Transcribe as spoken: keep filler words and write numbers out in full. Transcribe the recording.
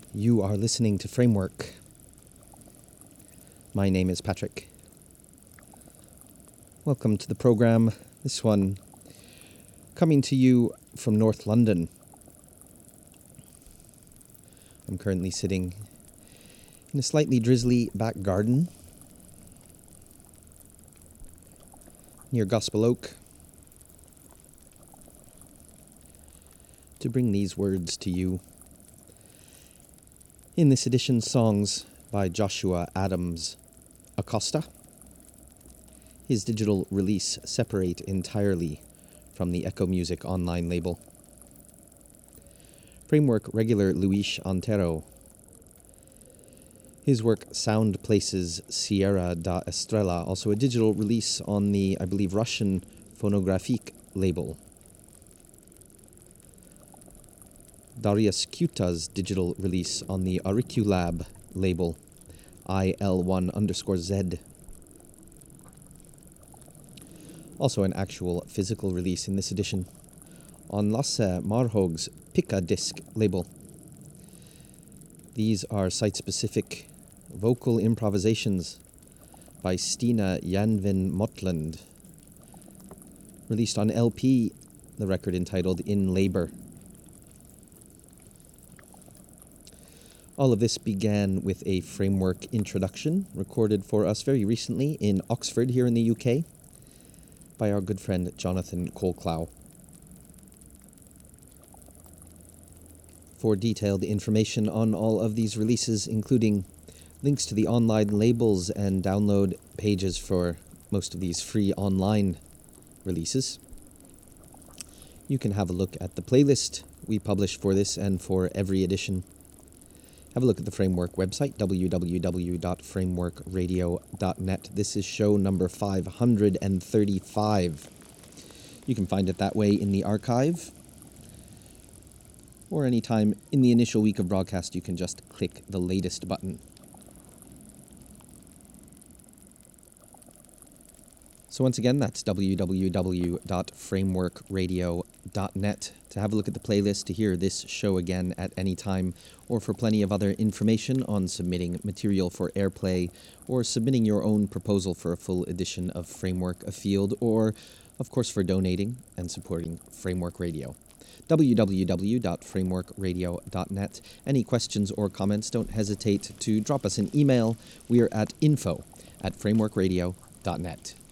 You are listening to Framework. My name is Patrick. Welcome to the program. This one coming to you from North London. I'm currently sitting in a slightly drizzly back garden near Gospel Oak to bring these words to you. In this edition, songs by Joshua Adams Acosta. His digital release separate entirely from the Echo Music online label. Framework regular Luis Antero. His work Sound Places Sierra da Estrella, also a digital release on the, I believe, Russian Phonographic label. Darius Kuta's digital release on the Auriculab label, I L one underscore Z. Also an actual physical release in this edition on Lasse Marhog's Pika Disc label. These are site-specific vocal improvisations by Stina Janvin Motland, released on L P, the record entitled In Labor. All of this began with a Framework introduction recorded for us very recently in Oxford here in the U K by our good friend Jonathan Colclough. For detailed information on all of these releases, including links to the online labels and download pages for most of these free online releases, you can have a look at the playlist we publish for this and for every edition. Have a look at the Framework website, w w w dot framework radio dot net. This is show number five hundred thirty-five. You can find it that way in the archive, or anytime in the initial week of broadcast, you can just click the latest button. So once again, that's w w w dot framework radio dot net to have a look at the playlist, to hear this show again at any time, or for plenty of other information on submitting material for airplay, or submitting your own proposal for a full edition of Framework Afield, or, of course, for donating and supporting Framework Radio. w w w dot framework radio dot net. Any questions or comments, don't hesitate to drop us an email. We are at info at framework radio dot net.